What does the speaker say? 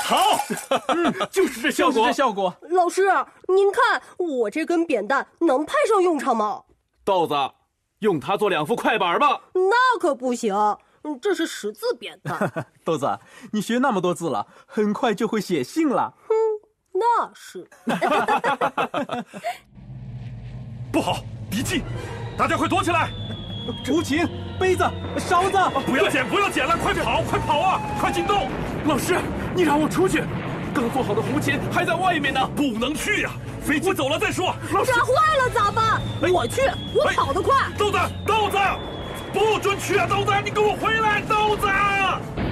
好，就是这效果。 老师，您看我这根扁担能派上用场吗？ 豆子，用它做2副快板吧。 那可不行，这是识字扁担。 豆子，你学那么多字了，很快就会写信了。 那是。 不好，敌机！大家快躲起来！ 胡琴、杯子、勺子， 不要捡了，快跑啊！快进洞！ 老师，你让我出去，刚做好的胡琴还在外面呢。 不能去呀，飞机走了再说。 老师， 炸坏了咋办？我去，我跑得快。 豆子，不准去啊！豆子，你给我回来！豆子。